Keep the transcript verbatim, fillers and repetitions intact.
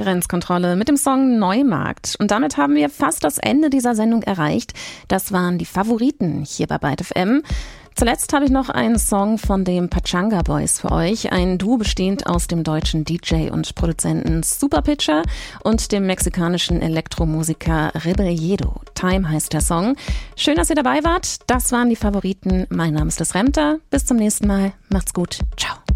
Grenzkontrolle mit dem Song Neumarkt. Und damit haben wir fast das Ende dieser Sendung erreicht. Das waren die Favoriten hier bei Byte F M. Zuletzt habe ich noch einen Song von den Pachanga Boys für euch. Ein Duo bestehend aus dem deutschen D J und Produzenten Superpitcher und dem mexikanischen Elektromusiker Rebelledo. Time heißt der Song. Schön, dass ihr dabei wart. Das waren die Favoriten. Mein Name ist Liz Remter. Bis zum nächsten Mal. Macht's gut. Ciao.